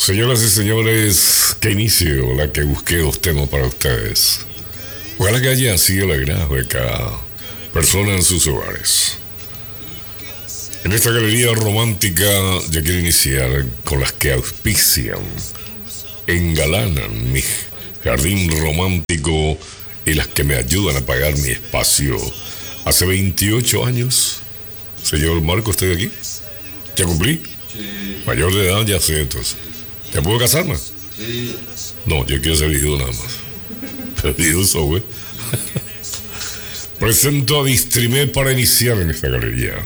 Señoras y señores, que inicio la que busqué dos temas para ustedes. Ojalá que haya sido el agrado de cada persona en sus hogares. En esta galería romántica ya quiero iniciar con las que auspician, engalanan mi jardín romántico y las que me ayudan a pagar mi espacio. Hace 28 años, señor Marco, ¿estoy aquí? ¿Ya cumplí? Sí. Mayor de edad, ya sé, entonces. ¿Ya puedo casarme? Sí. No, yo quiero ser viudo nada más. Pero viudo, güey. Presento a Distrimed para iniciar en esta galería.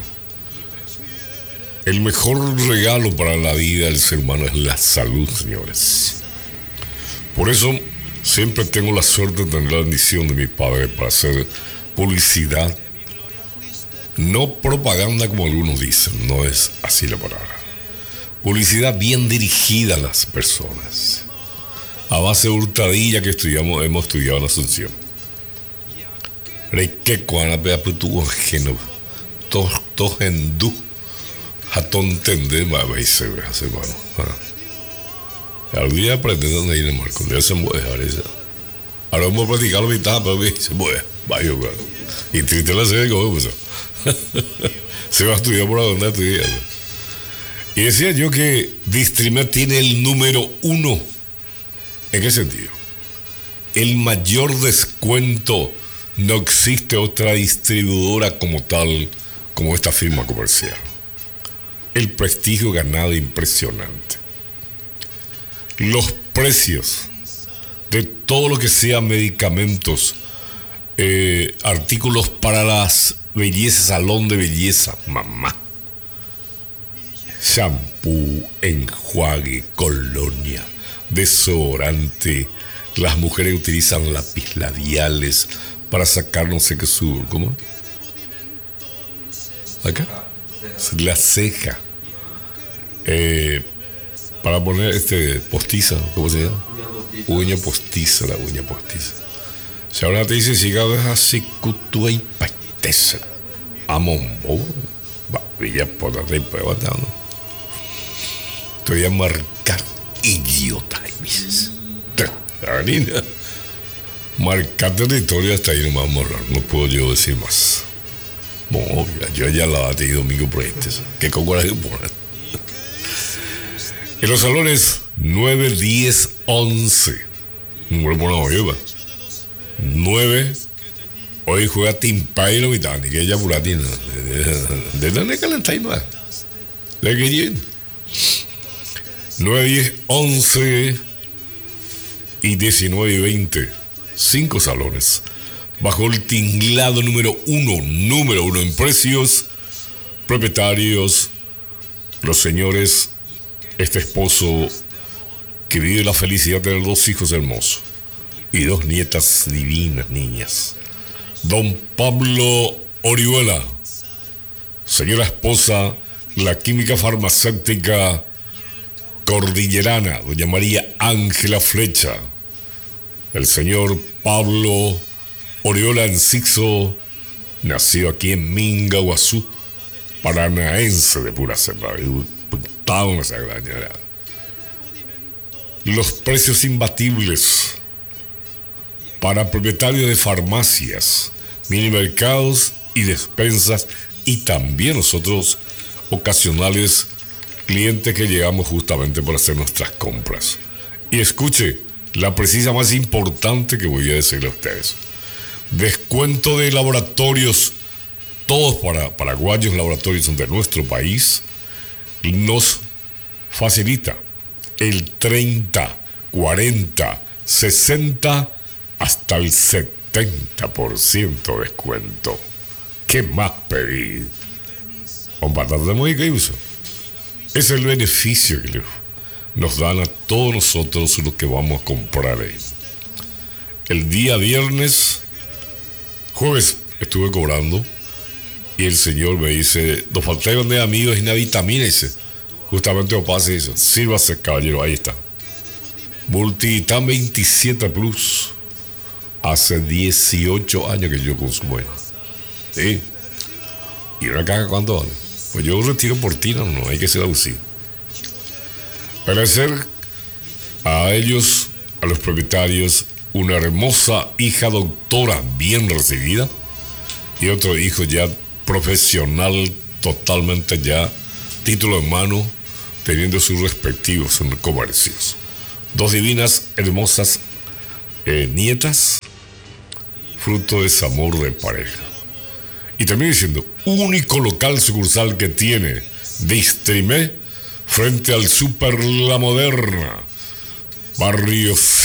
El mejor regalo para la vida del ser humano es la salud, señores. Por eso siempre tengo la suerte de tener la bendición de mi padre para hacer publicidad. No propaganda como algunos dicen, no es así la palabra. Publicidad bien dirigida a las personas. A base de hurtadilla que hemos estudiado en Asunción. Reque cuana pea putu ajeno. Todos hindú. Jatón tende, va y se ve, hace mano. Al día aprende donde ir en Marco, ya se puede dejar esa. Ahora vamos a practicar la mitad, pero se puede. Vaya, bueno. Y triste la serie, ¿cómo es eso? Se va a estudiar por donde estudiar. Y decía yo que Distrimed tiene el número 1. ¿En qué sentido? El mayor descuento. No existe otra distribuidora como tal, como esta firma comercial. El prestigio ganado impresionante. Los precios de todo lo que sea medicamentos, artículos para las bellezas, salón de belleza, mamá. Shampoo, enjuague, colonia, desodorante. Las mujeres utilizan lápiz labiales para sacar no sé qué sudor. ¿Cómo? ¿Acá? La ceja. Para poner postiza, ¿cómo se llama? Uña postiza, la uña postiza. Si ahora te dice si cada vez así cutua y paitesa. Amombo. Va, villa potate y prueba, ¿no? Te voy a marcar idiota, dices. Harina. Marcar territorio hasta ahí nomás morrar. No puedo yo decir más. Bueno, yo ya la he tenido domingo por este. ¿Qué coraje poner? En los salones 9, 10, 11. Un grupo no lleva. 9. Hoy juega Timpay y mitad. Ni que ella puratina. De dónde calentáis más. De que lleguen. 9, 10, 11 y 19 y 20. 5 salones. Bajo el tinglado número 1 en precios. Propietarios. Los señores. Este esposo que vive la felicidad de tener 2 hijos hermosos y 2 nietas divinas niñas. Don Pablo Orihuela, señora esposa, la química farmacéutica cordillerana, doña María Ángela Flecha, el señor Pablo Orihuela Enciso, nacido aquí en Minga, Guazú, paranaense de pura cepa. Los precios imbatibles para propietarios de farmacias, minimercados y despensas, y también nosotros ocasionales clientes que llegamos justamente para hacer nuestras compras. Y escuche la precisa más importante que voy a decirle a ustedes: descuento de laboratorios, todos paraguayos laboratorios de nuestro país. Nos facilita el 30, 40, 60 hasta el 70% de descuento. ¿Qué más pedir? Un patata de módica y uso. Es el beneficio que nos dan a todos nosotros los que vamos a comprar ahí. El día viernes, jueves estuve cobrando. Y el señor me dice, nos faltaban de amigos y una vitamina. Y dice, justamente lo pasa y dice, sírvase, caballero, ahí está. Multivitam 27 Plus. Hace 18 años que yo consumo eso. Sí. ¿Y una caja cuánto vale? Pues yo retiro por ti, no hay que ser abusivo. Para hacer A ellos, a los propietarios, una hermosa hija doctora bien recibida y otro hijo ya profesional, totalmente ya, título en mano, teniendo sus respectivos comercios. Dos divinas, hermosas nietas, fruto de ese amor de pareja. Y también diciendo, único local sucursal que tiene Distrimé frente al Super La Moderna, barrio